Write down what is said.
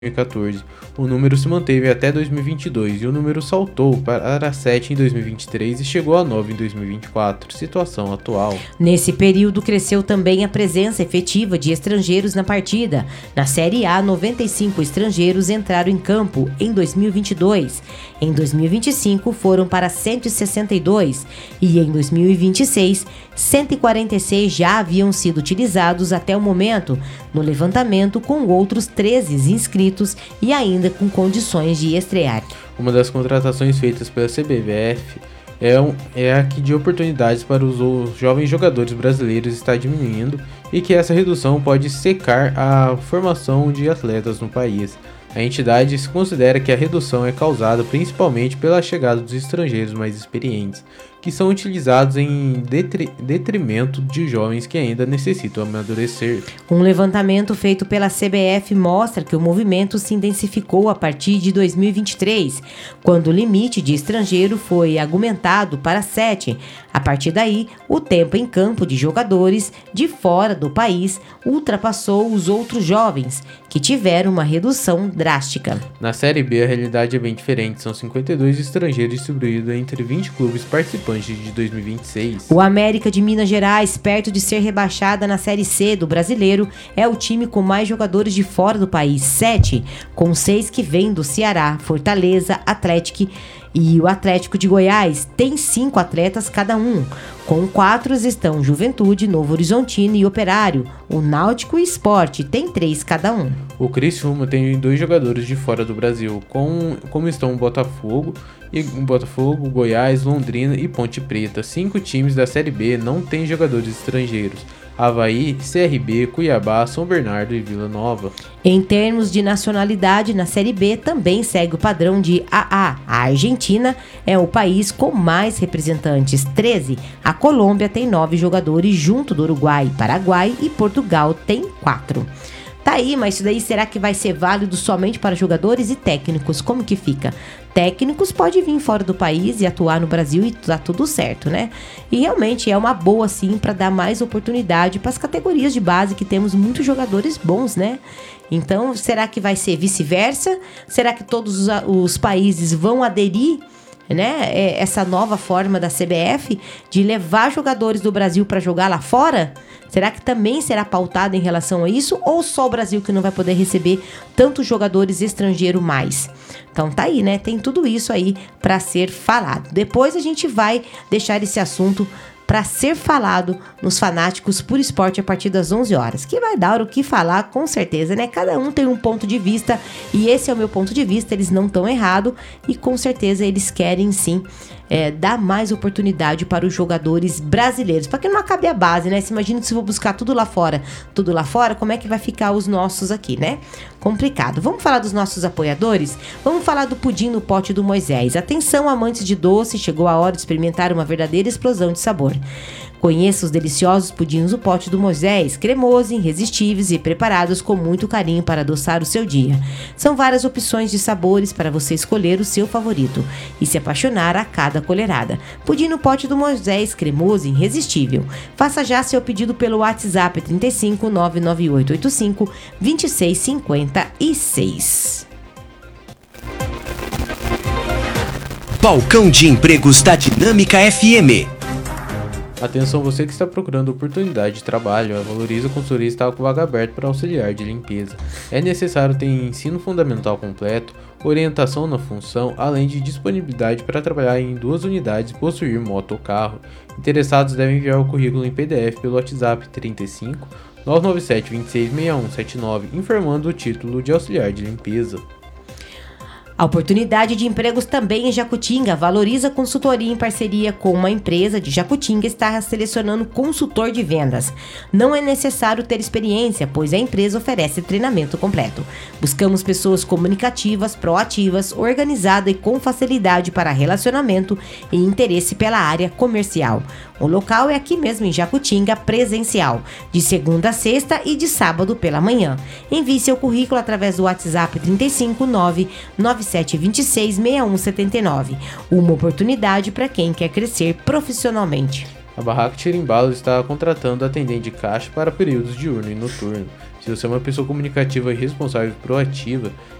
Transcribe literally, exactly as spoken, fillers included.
mil e quatorze. O número se manteve até dois mil e vinte e dois e o número saltou para sete em dois mil e vinte e três e chegou a nove em dois mil e vinte e quatro, situação atual. Nesse período cresceu também a presença efetiva de estrangeiros na partida. Na Série A, noventa e cinco estrangeiros entraram em campo em dois mil e vinte e dois. Em dois mil e vinte e cinco foram para cento e sessenta e dois e em dois mil e vinte e seis, cento e quarenta e seis já haviam sido utilizados até o momento no levantamento, com outros treze inscritos e ainda com condições de estrear. Uma das contratações feitas pela C B F é, um, é a que de oportunidades para os, os jovens jogadores brasileiros está diminuindo e que essa redução pode secar a formação de atletas no país. A entidade se considera que a redução é causada principalmente pela chegada dos estrangeiros mais experientes, que são utilizados em detri- detrimento de jovens que ainda necessitam amadurecer. Um levantamento feito pela C B F mostra que o movimento se intensificou a partir de dois mil e vinte e três, quando o limite de estrangeiro foi aumentado para sete. A partir daí, o tempo em campo de jogadores de fora do país ultrapassou os outros jovens, que tiveram uma redução drástica. Na Série B, a realidade é bem diferente. São cinquenta e dois estrangeiros distribuídos entre vinte clubes participantes de dois mil e vinte e seis. O América de Minas Gerais, perto de ser rebaixada na Série C do Brasileiro, é o time com mais jogadores de fora do país, sete, com seis que vêm do Ceará, Fortaleza, Atlético e o Atlético de Goiás tem cinco atletas cada um. Com quatro estão Juventude, Novo Horizontino e Operário. O Náutico e Sport tem três cada um. O Criciúma tem dois jogadores de fora do Brasil, com, como estão o Botafogo, e Botafogo, Goiás, Londrina e Ponte Preta. Cinco times da Série B não têm jogadores estrangeiros: Avaí, C R B, Cuiabá, São Bernardo e Vila Nova. Em termos de nacionalidade, na Série B também segue o padrão de A A. A Argentina é o país com mais representantes, treze. A Colômbia tem nove jogadores junto do Uruguai, Paraguai e Portugal tem quatro. Tá aí, mas isso daí será que vai ser válido somente para jogadores e técnicos? Como que fica? Técnicos pode vir fora do país e atuar no Brasil e tá tudo certo, né? E realmente é uma boa, sim, para dar mais oportunidade para as categorias de base, que temos muitos jogadores bons, né? Então, será que vai ser vice-versa? Será que todos os, os países vão aderir, né, essa nova forma da C B F de levar jogadores do Brasil para jogar lá fora? Será que também será pautado em relação a isso? Ou só o Brasil que não vai poder receber tantos jogadores estrangeiros mais? Então tá aí, né? Tem tudo isso aí para ser falado. Depois a gente vai deixar esse assunto para ser falado nos Fanáticos por Esporte a partir das onze horas, que vai dar o que falar com certeza, né? Cada um tem um ponto de vista e esse é o meu ponto de vista, eles não estão errados e com certeza eles querem sim é, dar mais oportunidade para os jogadores brasileiros, para que não acabe a base, né? Se imagina se for buscar tudo lá fora, tudo lá fora, como é que vai ficar os nossos aqui, né? Complicado. Vamos falar dos nossos apoiadores? Vamos falar do pudim no pote do Moisés. Atenção, amantes de doce, chegou a hora de experimentar uma verdadeira explosão de sabor. Conheça os deliciosos pudins no pote do Moisés, cremosos, irresistíveis e preparados com muito carinho para adoçar o seu dia. São várias opções de sabores para você escolher o seu favorito e se apaixonar a cada colherada. Pudim no pote do Moisés, cremoso e irresistível. Faça já seu pedido pelo WhatsApp trinta e cinco, nove nove oito oito cinco, dois seis cinco seis. Balcão de Empregos da Dinâmica F M. Atenção, você que está procurando oportunidade de trabalho, a Valoriza Consultoria está com vaga aberta para auxiliar de limpeza. É necessário ter ensino fundamental completo, orientação na função, além de disponibilidade para trabalhar em duas unidades e possuir moto ou carro. Interessados devem enviar o currículo em P D F pelo WhatsApp trinta e cinco, nove nove sete, dois seis, seis um sete nove, informando o título de auxiliar de limpeza. A oportunidade de empregos também em Jacutinga. Valoriza Consultoria, em parceria com uma empresa de Jacutinga, está selecionando consultor de vendas. Não é necessário ter experiência, pois a empresa oferece treinamento completo. Buscamos pessoas comunicativas, proativas, organizadas e com facilidade para relacionamento e interesse pela área comercial. O local é aqui mesmo em Jacutinga, presencial, de segunda a sexta e de sábado pela manhã. Envie seu currículo através do WhatsApp trinta e cinco, nove nove sete dois seis, seis um sete nove. Uma oportunidade para quem quer crescer profissionalmente. A Barraca Tirimbalo está contratando atendente de caixa para períodos diurno e noturno. Se você é uma pessoa comunicativa, responsável e proativa,